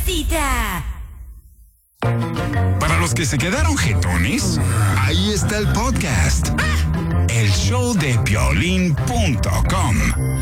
cita. Para los que se quedaron jetones, ahí está el podcast. El show de Piolín.com.